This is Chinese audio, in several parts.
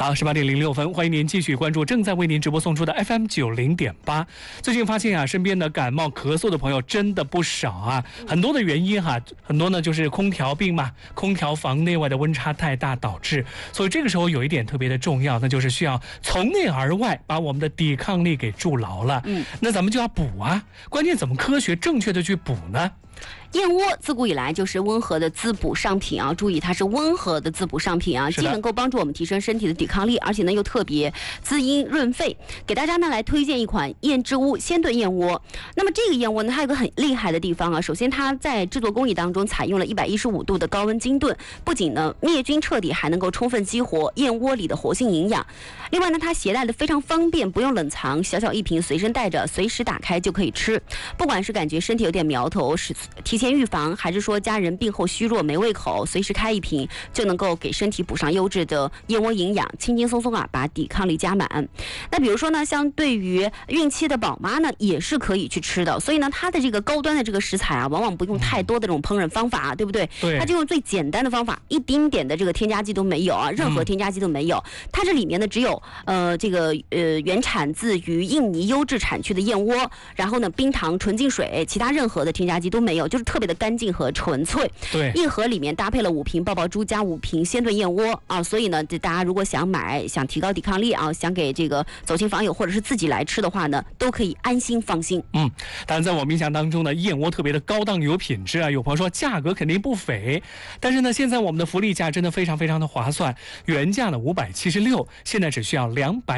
好，18:06，欢迎您继续关注正在为您直播送出的 FM90.8。最近发现啊，身边的感冒咳嗽的朋友真的不少啊，很多的原因哈，很多呢就是空调病嘛，空调房内外的温差太大导致，所以这个时候有一点特别的重要，那就是需要从内而外把我们的抵抗力给筑牢了。那咱们就要补啊，关键怎么科学正确的去补呢？ 燕窝自古以来就是温和的滋补商品啊，注意它是温和的滋补商品啊，既能够帮助我们提升身体的抵抗力，而且呢又特别滋阴润肺。给大家呢来推荐一款燕之屋鲜炖燕窝。那么这个燕窝呢，它有个很厉害的地方啊，首先它在制作工艺当中采用了115度的高温精炖，不仅呢灭菌彻底，还能够充分激活燕窝里的活性营养。另外呢，它携带的非常方便，不用冷藏，小小一瓶随身带着，随时打开就可以吃。不管是感觉身体有点苗头，是提前预防，还是说家人病后虚弱没胃口，随时开一瓶就能够给身体补上优质的燕窝营养，轻轻松松啊把抵抗力加满。那比如说呢，像对于孕期的宝妈呢，也是可以去吃的。所以呢，它的这个高端的这个食材啊，往往不用太多的这种烹饪方法，对不对？ 对， 它就用最简单的方法，一丁点的这个添加剂都没有啊，任何添加剂都没有。它这里面呢只有原产自于印尼优质产区的燕窝，然后呢冰糖、纯净水，其他任何的添加剂都没有，就是特别的干净和纯粹。 对， 一盒里面搭配了5瓶爆爆珠加5瓶鲜炖燕窝啊，所以呢，大家如果想买、想提高抵抗力啊，想给这个走亲访友或者是自己来吃的话呢，都可以安心放心。 当然在我印象当中呢，燕窝特别的高档有品质啊。有朋友说价格肯定不菲，但是呢，现在我们的福利价真的非常非常的划算，原价呢576，现在只需要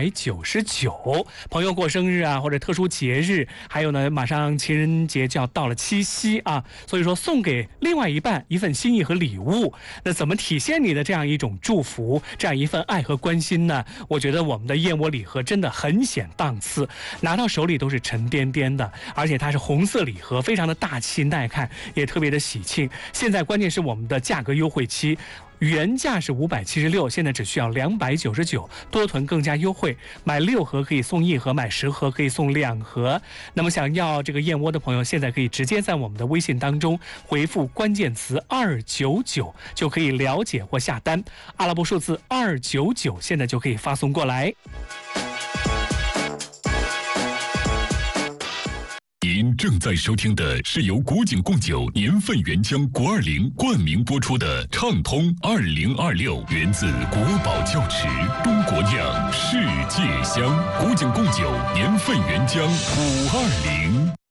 299。朋友过生日啊，或者特殊节日，还有呢，马上情人节就要到了，七夕啊，所以说送给另外一半一份心意和礼物，那怎么体现你的这样一种祝福，这样一份爱和关心呢？我觉得我们的燕窝礼盒真的很显档次，拿到手里都是沉甸甸的，而且它是红色礼盒，非常的大气耐看，也特别的喜庆。现在关键是我们的价格优惠期，原价是576，现在只需要299，多囤更加优惠，买6盒可以送1盒，买10盒可以送2盒。那么想要这个燕窝的朋友，现在可以直接在我们的微信当中回复关键词299，就可以了解或下单，阿拉伯数字299，现在就可以发送过来。 您正在收听的是由古井贡酒年份原浆国20冠名播出的畅通2026，源自国宝窖池，中国酿，世界香。古井贡酒年份原浆520。